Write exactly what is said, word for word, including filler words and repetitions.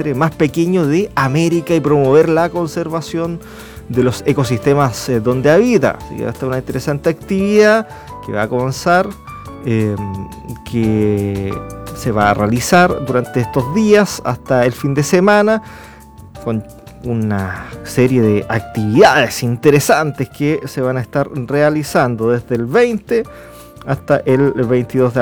terrestre más pequeño de América y promover la conservación de los ecosistemas eh, donde habita. Así que esta es una interesante actividad que va a comenzar, eh, que se va a realizar durante estos días hasta el fin de semana, con una serie de actividades interesantes que se van a estar realizando desde el veinte hasta el veintidós de agosto.